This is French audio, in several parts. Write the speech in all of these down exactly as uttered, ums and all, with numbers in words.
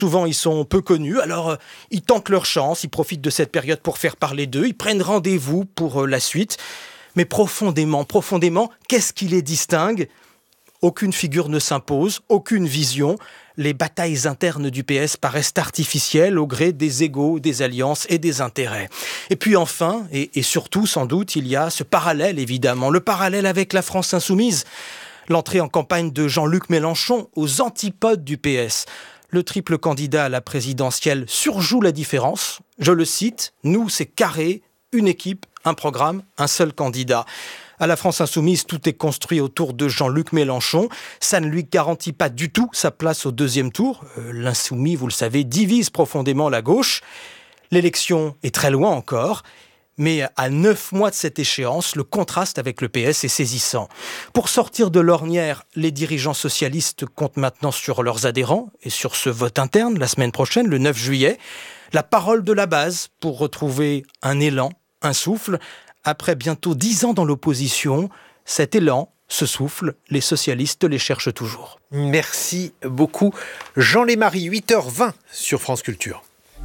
Souvent, ils sont peu connus, alors euh, ils tentent leur chance, ils profitent de cette période pour faire parler d'eux, ils prennent rendez-vous pour euh, la suite. Mais profondément, profondément, qu'est-ce qui les distingue ? Aucune figure ne s'impose, aucune vision. Les batailles internes du P S paraissent artificielles au gré des égos, des alliances et des intérêts. Et puis enfin, et, et surtout sans doute, il y a ce parallèle évidemment, le parallèle avec la France insoumise. L'entrée en campagne de Jean-Luc Mélenchon aux antipodes du P S. Le triple candidat à la présidentielle surjoue la différence. Je le cite, « Nous, c'est carré, une équipe, un programme, un seul candidat ». À la France insoumise, tout est construit autour de Jean-Luc Mélenchon. Ça ne lui garantit pas du tout sa place au deuxième tour. Euh, l'insoumis, vous le savez, divise profondément la gauche. L'élection est très loin encore. Mais à neuf mois de cette échéance, le contraste avec le P S est saisissant. Pour sortir de l'ornière, les dirigeants socialistes comptent maintenant sur leurs adhérents et sur ce vote interne la semaine prochaine, le neuf juillet. La parole de la base pour retrouver un élan, un souffle. Après bientôt dix ans dans l'opposition, cet élan, ce souffle, les socialistes les cherchent toujours. Merci beaucoup. Jean Lémarie, huit heures vingt sur France Culture.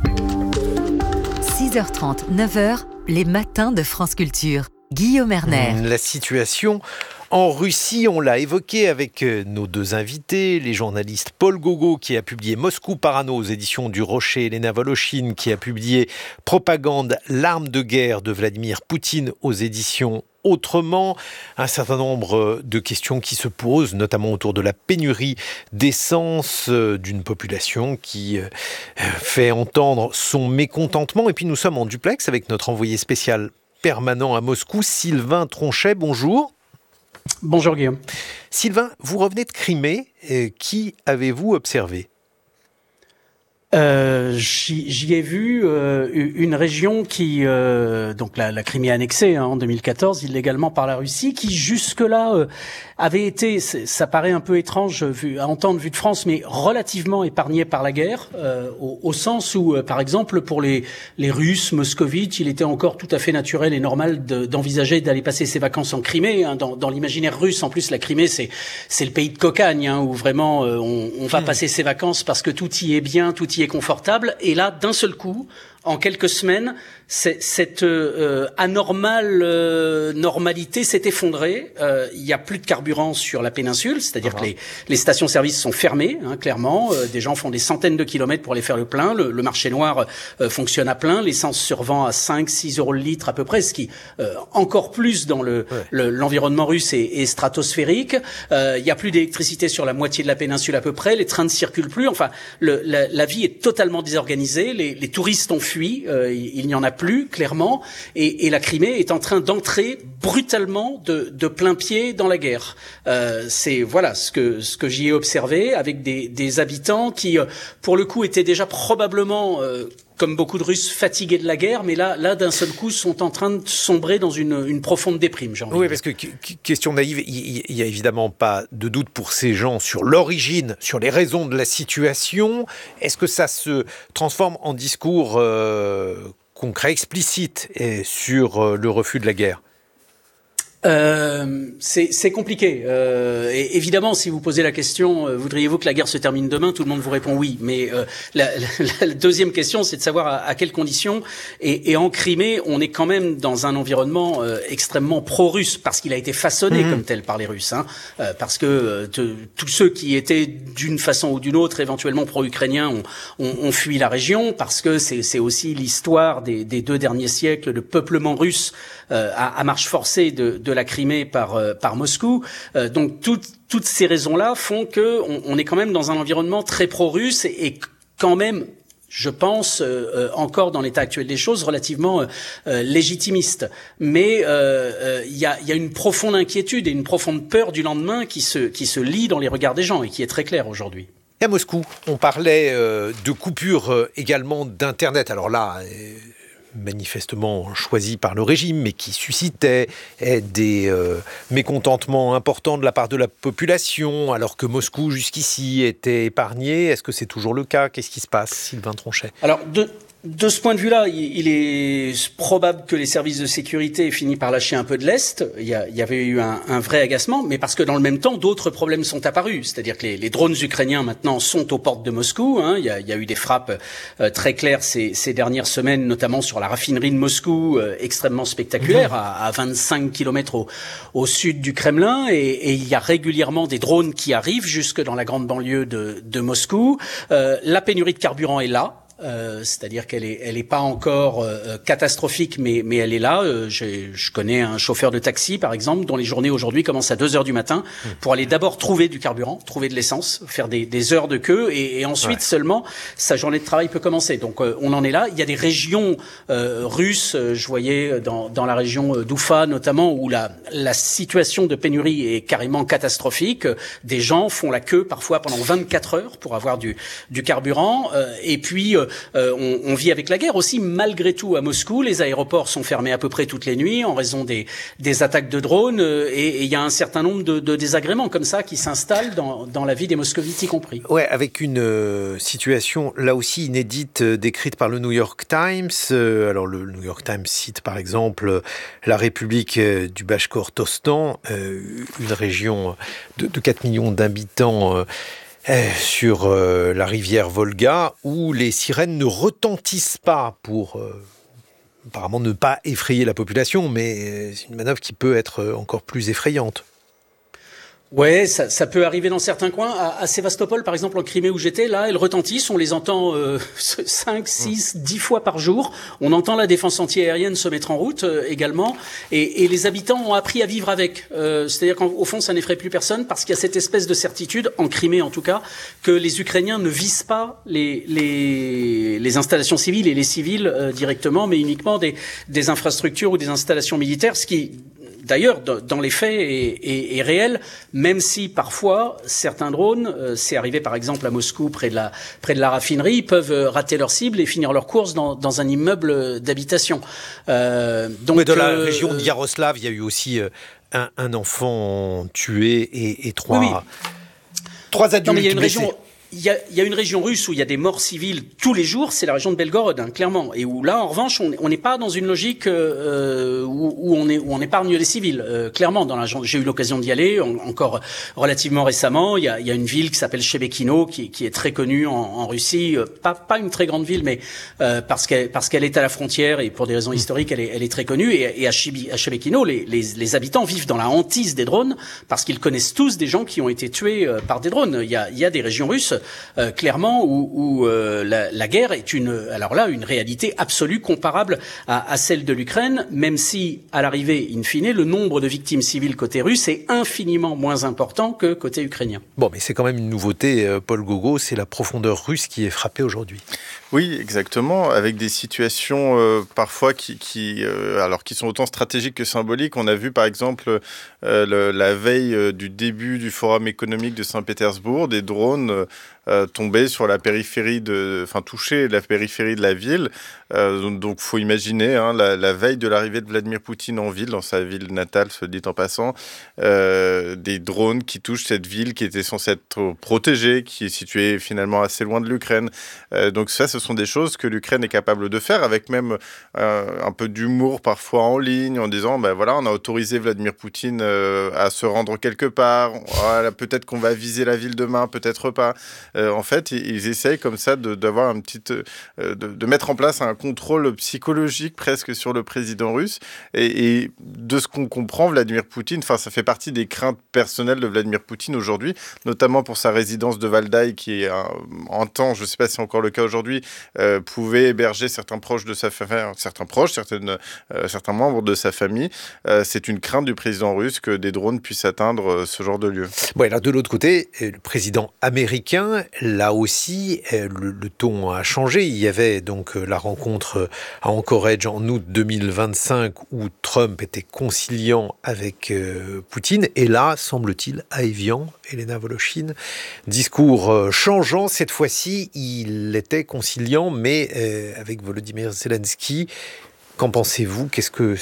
six heures trente, neuf heures, les matins de France Culture. Guillaume Erner. La situation en Russie, on l'a évoqué avec nos deux invités, les journalistes Paul Gogo qui a publié Moscou Parano aux éditions du Rocher, Elena Voloshin qui a publié Propagande, l'arme de guerre de Vladimir Poutine aux éditions Autrement, un certain nombre de questions qui se posent, notamment autour de la pénurie d'essence d'une population qui fait entendre son mécontentement. Et puis nous sommes en duplex avec notre envoyé spécial permanent à Moscou, Sylvain Tronchet. Bonjour. Bonjour Guillaume. Sylvain, vous revenez de Crimée. Euh, qui avez-vous observé ? Euh, j'y, j'y ai vu euh, une région qui, euh, donc la, la Crimée annexée hein, en deux mille quatorze illégalement par la Russie, qui jusque-là euh, avait été, ça paraît un peu étrange vu, à entendre vu de France, mais relativement épargnée par la guerre, euh, au, au sens où, euh, par exemple, pour les, les Russes, moscovites, il était encore tout à fait naturel et normal de, d'envisager d'aller passer ses vacances en Crimée. Hein, dans, dans l'imaginaire russe, en plus, la Crimée, c'est, c'est le pays de cocagne, hein, où vraiment euh, on, on va mmh. passer ses vacances parce que tout y est bien, tout y est confortable, et là, d'un seul coup, en quelques semaines, c'est, cette euh, anormale euh, normalité s'est effondrée. Euh, il y a plus de carburant sur la péninsule, c'est-à-dire ah, que les, les stations-service sont fermées, hein, clairement. Euh, des gens font des centaines de kilomètres pour aller faire le plein. Le, le marché noir euh, fonctionne à plein. L'essence se revend à cinq six euros le litre à peu près, ce qui, euh, encore plus dans le, ouais. le, l'environnement russe est, est stratosphérique. Euh, il y a plus d'électricité sur la moitié de la péninsule à peu près. Les trains ne circulent plus. Enfin, le, la, la vie est totalement désorganisée. Les, les touristes ont fui. Euh, il, il n'y en a plus, clairement, et, et la Crimée est en train d'entrer brutalement de, de plein pied dans la guerre. Euh, c'est voilà ce que ce que j'y ai observé avec des, des habitants qui, euh, pour le coup, étaient déjà probablement euh, comme beaucoup de Russes, fatigués de la guerre, mais là, là, d'un seul coup, sont en train de sombrer dans une, une profonde déprime, j'ai envie Oui, de dire. parce que, question naïve, il n'y a évidemment pas de doute pour ces gens sur l'origine, sur les raisons de la situation. Est-ce que ça se transforme en discours euh, concret, explicite, et sur euh, le refus de la guerre ? Euh, c'est, c'est compliqué. Euh, et évidemment, si vous posez la question, euh, voudriez-vous que la guerre se termine demain ? Tout le monde vous répond oui. Mais euh, la, la, la deuxième question, c'est de savoir à, à quelles conditions. Et, et en Crimée, on est quand même dans un environnement euh, extrêmement pro-russe, parce qu'il a été façonné mmh. comme tel par les Russes. Hein, euh, parce que euh, te, tous ceux qui étaient d'une façon ou d'une autre éventuellement pro-ukrainiens ont, ont, ont fui la région, parce que c'est, c'est aussi l'histoire des, des deux derniers siècles de peuplement russe euh, à, à marche forcée de, de la Crimée par euh, par Moscou. Euh, donc toutes toutes ces raisons-là font que on, on est quand même dans un environnement très pro-russe et, et quand même, je pense, euh, encore dans l'état actuel des choses, relativement euh, euh, légitimiste. Mais il euh, euh, y a il y a une profonde inquiétude et une profonde peur du lendemain qui se qui se lit dans les regards des gens et qui est très claire aujourd'hui. Et à Moscou, on parlait euh, de coupure euh, également d'Internet. Alors là. Euh... manifestement choisi par le régime, mais qui suscitait des euh, mécontentements importants de la part de la population, alors que Moscou, jusqu'ici, était épargné. Est-ce que c'est toujours le cas ? Qu'est-ce qui se passe, Sylvain Tronchet ? Alors, de... De ce point de vue-là, il est probable que les services de sécurité aient fini par lâcher un peu de lest. Il y, a, il y avait eu un, un vrai agacement, mais parce que dans le même temps, d'autres problèmes sont apparus. C'est-à-dire que les, les drones ukrainiens maintenant sont aux portes de Moscou. Hein. Il, y a, il y a eu des frappes euh, très claires ces, ces dernières semaines, notamment sur la raffinerie de Moscou, euh, extrêmement spectaculaire, à, à vingt-cinq kilomètres au, au sud du Kremlin. Et, et il y a régulièrement des drones qui arrivent jusque dans la grande banlieue de, de Moscou. Euh, la pénurie de carburant est là. Euh, c'est-à-dire qu'elle est, elle est pas encore euh, catastrophique, mais mais elle est là. Euh, j'ai, je connais un chauffeur de taxi, par exemple, dont les journées aujourd'hui commencent à deux heures du matin pour aller d'abord trouver du carburant, trouver de l'essence, faire des, des heures de queue, et, et ensuite ouais. seulement sa journée de travail peut commencer. Donc euh, on en est là. Il y a des régions euh, russes, euh, je voyais dans dans la région d'Oufa notamment, où la la situation de pénurie est carrément catastrophique. Des gens font la queue parfois pendant vingt-quatre heures pour avoir du du carburant, euh, et puis euh, Euh, on, on vit avec la guerre aussi. Malgré tout, à Moscou, les aéroports sont fermés à peu près toutes les nuits en raison des, des attaques de drones, euh, et il y a un certain nombre de, de désagréments comme ça qui s'installent dans, dans la vie des moscovites y compris. Ouais, avec une euh, situation là aussi inédite euh, décrite par le New York Times. Euh, alors le New York Times cite par exemple euh, la République euh, du Bachkortostan, euh, une région de, de quatre millions d'habitants. Euh, sur euh, la rivière Volga, où les sirènes ne retentissent pas pour euh, apparemment ne pas effrayer la population, mais c'est une manœuvre qui peut être encore plus effrayante. Ouais, ça, ça peut arriver dans certains coins. À, à Sébastopol, par exemple, en Crimée où j'étais, là, elles retentissent. On les entend euh, cinq, six, dix fois par jour. On entend la défense antiaérienne se mettre en route euh, également. Et, et les habitants ont appris à vivre avec. Euh, c'est-à-dire qu'au fond, ça n'effraie plus personne parce qu'il y a cette espèce de certitude, en Crimée en tout cas, que les Ukrainiens ne visent pas les, les, les installations civiles et les civils euh, directement, mais uniquement des, des infrastructures ou des installations militaires, ce qui... D'ailleurs, dans les faits, est, est, est réel, même si parfois certains drones, euh, c'est arrivé par exemple à Moscou près de la près de la raffinerie, peuvent rater leur cible et finir leur course dans, dans un immeuble d'habitation. Euh, donc, mais de la euh, région de Yaroslav, il y a eu aussi euh, un, un enfant tué et, et trois oui, oui. trois adultes non, mais il y a une blessés. Région... Il y, a, il y a une région russe où il y a des morts civiles tous les jours, c'est la région de Belgorod, hein, clairement, et où là, en revanche, on n'est pas dans une logique euh, où, où on est où on épargne les civils. Euh, clairement, dans la, j'ai eu l'occasion d'y aller en, encore relativement récemment. Il y a, il y a une ville qui s'appelle Chebekino, qui, qui est très connue en, en Russie, euh, pas pas une très grande ville, mais euh, parce qu'elle parce qu'elle est à la frontière et pour des raisons historiques, elle est elle est très connue. Et, et à, Chibi, à Chebekino, les, les les habitants vivent dans la hantise des drones parce qu'ils connaissent tous des gens qui ont été tués euh, par des drones. Il y a il y a des régions russes euh, clairement où, où euh, la, la guerre est une, alors là, une réalité absolue comparable à, à celle de l'Ukraine, même si, à l'arrivée, in fine, le nombre de victimes civiles côté russe est infiniment moins important que côté ukrainien. Bon, mais c'est quand même une nouveauté, Paul Gogo, c'est la profondeur russe qui est frappée aujourd'hui. Oui, exactement, avec des situations euh, parfois qui, qui, euh, alors qui sont autant stratégiques que symboliques. On a vu par exemple euh, le, la veille euh, du début du Forum économique de Saint-Pétersbourg, des drones euh, tomber sur la périphérie de, enfin toucher la périphérie de la ville. Euh, donc, faut imaginer hein, la, la veille de l'arrivée de Vladimir Poutine en ville, dans sa ville natale, se dit en passant, euh, des drones qui touchent cette ville qui était censée être protégée, qui est située finalement assez loin de l'Ukraine. Euh, donc ça, ce sont des choses que l'Ukraine est capable de faire, avec même euh, un peu d'humour parfois en ligne, en disant, ben voilà, on a autorisé Vladimir Poutine euh, à se rendre quelque part. Voilà, peut-être qu'on va viser la ville demain, peut-être pas. Euh, en fait, ils, ils essayent comme ça de, d'avoir un petit, euh, de, de mettre en place un contrôle psychologique presque sur le président russe. Et, et de ce qu'on comprend, Vladimir Poutine, enfin, ça fait partie des craintes personnelles de Vladimir Poutine aujourd'hui, notamment pour sa résidence de Valdaï, qui est un, en temps, je ne sais pas si c'est encore le cas aujourd'hui, euh, pouvait héberger certains proches de sa famille, certains proches, certaines, euh, certains membres de sa famille. Euh, c'est une crainte du président russe que des drones puissent atteindre euh, ce genre de lieu. Bon, alors de l'autre côté, le président américain, là aussi, le, le ton a changé. Il y avait donc la rencontre à Anchorage en août deux mille vingt-cinq où Trump était conciliant avec euh, Poutine. Et là, semble-t-il, à Évian, Elena Voloshin, discours changeant. Cette fois-ci, il était conciliant, mais euh, avec Volodymyr Zelensky. Qu'en pensez-vous ? Qu'est-ce que ça signifie ?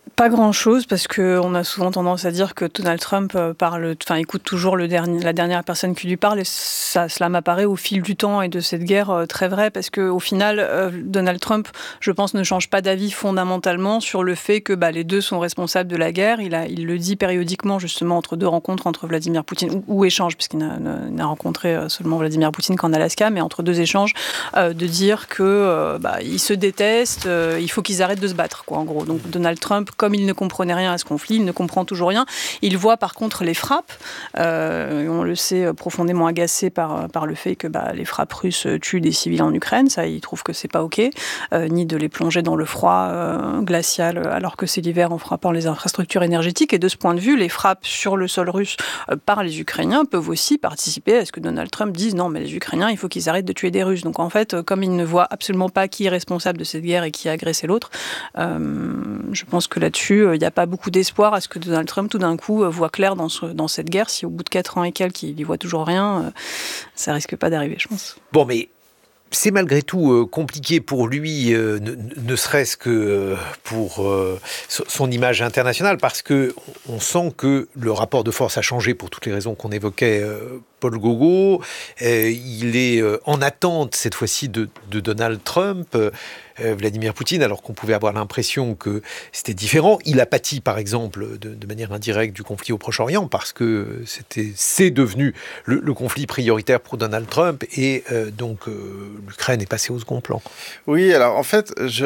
Pas grand-chose, parce qu'on a souvent tendance à dire que Donald Trump parle, enfin, écoute toujours le dernier, la dernière personne qui lui parle, et ça, cela m'apparaît au fil du temps et de cette guerre très vrai, parce qu'au final, euh, Donald Trump, je pense, ne change pas d'avis fondamentalement sur le fait que bah, les deux sont responsables de la guerre. Il, a, il le dit périodiquement, justement, entre deux rencontres entre Vladimir Poutine, ou, ou échanges, puisqu'il n'a, n'a rencontré seulement Vladimir Poutine qu'en Alaska, mais entre deux échanges, euh, de dire que euh, bah, ils se détestent, euh, il faut qu'ils arrêtent de se battre, quoi, en gros. Donc Donald Trump, comme il ne comprenait rien à ce conflit, il ne comprend toujours rien. Il voit par contre les frappes. Euh, on le sait, profondément agacé par, par le fait que bah, les frappes russes tuent des civils en Ukraine. Ça, il trouve que c'est pas OK. Euh, ni de les plonger dans le froid euh, glacial alors que c'est l'hiver en frappant les infrastructures énergétiques. Et de ce point de vue, les frappes sur le sol russe euh, par les Ukrainiens peuvent aussi participer à ce que Donald Trump dise non, mais les Ukrainiens, il faut qu'ils arrêtent de tuer des Russes. Donc en fait, comme il ne voit absolument pas qui est responsable de cette guerre et qui a agressé l'autre, euh, je pense que là-dessus, il n'y a pas beaucoup d'espoir à ce que Donald Trump, tout d'un coup, voit clair dans, ce, dans cette guerre. Si au bout de quatre ans et quelques, il n'y voit toujours rien, ça risque pas d'arriver, je pense. Bon, mais c'est malgré tout euh, compliqué pour lui, euh, ne, ne serait-ce que euh, pour euh, son image internationale, parce que on sent que le rapport de force a changé pour toutes les raisons qu'on évoquait. Euh, Paul Gogo, euh, il est euh, en attente cette fois-ci de, de Donald Trump. Euh, Vladimir Poutine, alors qu'on pouvait avoir l'impression que c'était différent. Il a pâti, par exemple, de, de manière indirecte du conflit au Proche-Orient, parce que c'était, c'est devenu le, le conflit prioritaire pour Donald Trump, et euh, donc euh, l'Ukraine est passée au second plan. Oui, alors en fait, je,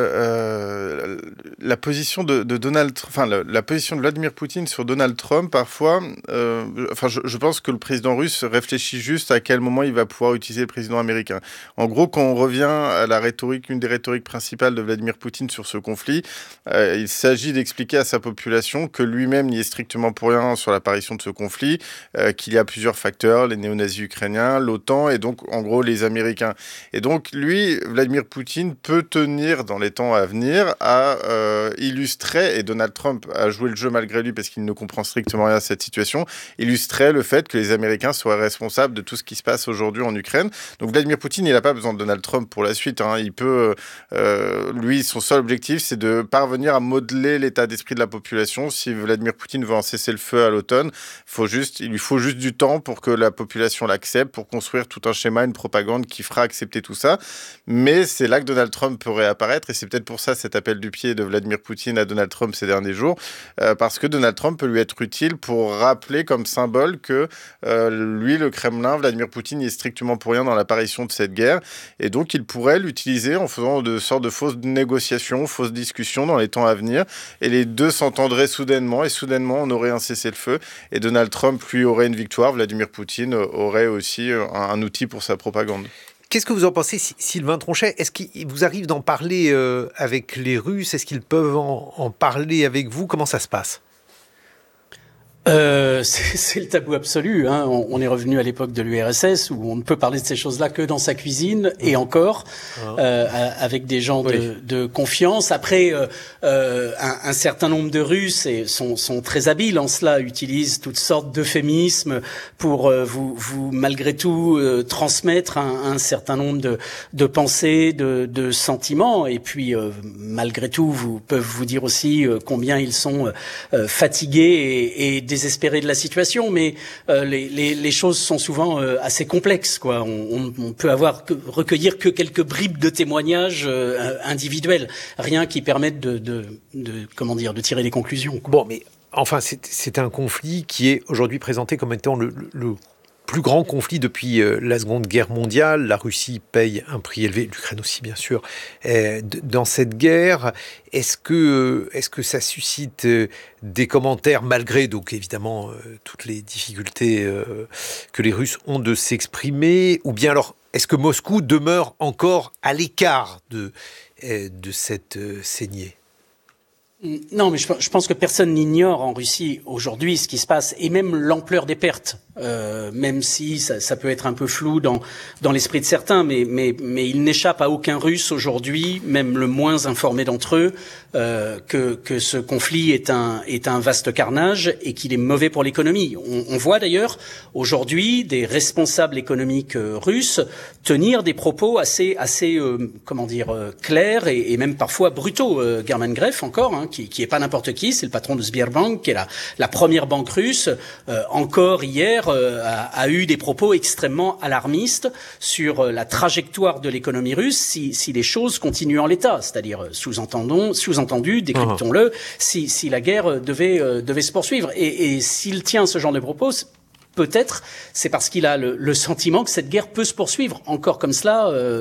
euh, la position de, de Donald, enfin la, la position de Vladimir Poutine sur Donald Trump, parfois, euh, enfin je, je pense que le président russe réfléchit juste à quel moment il va pouvoir utiliser le président américain. En gros, quand on revient à la rhétorique, une des rhétorique principale de Vladimir Poutine sur ce conflit, euh, il s'agit d'expliquer à sa population que lui-même n'y est strictement pour rien sur l'apparition de ce conflit, euh, qu'il y a plusieurs facteurs, les néo-nazis ukrainiens, l'OTAN et donc en gros les Américains. Et donc lui, Vladimir Poutine peut tenir dans les temps à venir à euh, illustrer, et Donald Trump a joué le jeu malgré lui parce qu'il ne comprend strictement rien à cette situation, illustrer le fait que les Américains soient responsables de tout ce qui se passe aujourd'hui en Ukraine. Donc Vladimir Poutine, il n'a pas besoin de Donald Trump pour la suite, hein. Il peut Euh, lui, son seul objectif, c'est de parvenir à modeler l'état d'esprit de la population. Si Vladimir Poutine veut en cesser le feu à l'automne, faut juste, il lui faut juste du temps pour que la population l'accepte, pour construire tout un schéma, une propagande qui fera accepter tout ça. Mais c'est là que Donald Trump peut réapparaître, et c'est peut-être pour ça cet appel du pied de Vladimir Poutine à Donald Trump ces derniers jours, euh, parce que Donald Trump peut lui être utile pour rappeler comme symbole que euh, lui, le Kremlin, Vladimir Poutine, n'y est strictement pour rien dans l'apparition de cette guerre, et donc il pourrait l'utiliser en faisant de sortes de fausses négociations, fausses discussions dans les temps à venir, et les deux s'entendraient soudainement, et soudainement on aurait un cessez-le-feu, et Donald Trump, lui, aurait une victoire, Vladimir Poutine aurait aussi un, un outil pour sa propagande. Qu'est-ce que vous en pensez, Sylvain Tronchet? Est-ce qu'il vous arrive d'en parler euh, avec les Russes? Est-ce qu'ils peuvent en, en parler avec vous? Comment ça se passe? Euh, c'est, c'est le tabou absolu, hein. On, on est revenu à l'époque de l'U R S S où on ne peut parler de ces choses-là que dans sa cuisine, et encore euh, avec des gens oui. de, de confiance. Après, euh, euh, un, un certain nombre de Russes et sont, sont très habiles en cela, utilisent toutes sortes d'euphémismes pour euh, vous, vous malgré tout euh, transmettre un, un certain nombre de, de pensées, de, de sentiments, et puis euh, malgré tout, vous peuvent vous dire aussi euh, combien ils sont euh, fatigués et, et désespérés de la situation, mais euh, les, les, les choses sont souvent euh, assez complexes, quoi. On, on, on peut avoir que, recueillir que quelques bribes de témoignages euh, individuels, rien qui permette de, de, de comment dire, de tirer des conclusions, quoi. Bon, mais enfin, c'est, c'est un conflit qui est aujourd'hui présenté comme étant le, le, le plus grand conflit depuis euh, la Seconde Guerre mondiale. La Russie paye un prix élevé, l'Ukraine aussi bien sûr, euh, d- dans cette guerre. Est-ce que, est-ce que ça suscite euh, des commentaires, malgré donc évidemment euh, toutes les difficultés euh, que les Russes ont de s'exprimer, ou bien alors est-ce que Moscou demeure encore à l'écart de, euh, de cette euh, saignée? Non, mais je, je pense que personne n'ignore en Russie aujourd'hui ce qui se passe, et même l'ampleur des pertes, euh, même si ça, ça peut être un peu flou dans, dans l'esprit de certains, mais, mais, mais il n'échappe à aucun Russe aujourd'hui, même le moins informé d'entre eux, euh, que, que ce conflit est un, est un vaste carnage et qu'il est mauvais pour l'économie. On, on voit d'ailleurs aujourd'hui des responsables économiques euh, russes tenir des propos assez, assez euh, comment dire, euh, clairs et, et même parfois brutaux. Euh, German Greff encore, hein, qui, qui est pas n'importe qui, c'est le patron de Sberbank, qui est la, la première banque russe, euh, encore hier, euh, a, a eu des propos extrêmement alarmistes sur euh, la trajectoire de l'économie russe si, si les choses continuent en l'état, c'est-à-dire sous-entendons, sous-entendu, décryptons-le, si, si la guerre devait, euh, devait se poursuivre. Et, et s'il tient ce genre de propos, peut-être c'est parce qu'il a le, le sentiment que cette guerre peut se poursuivre encore comme cela. Euh,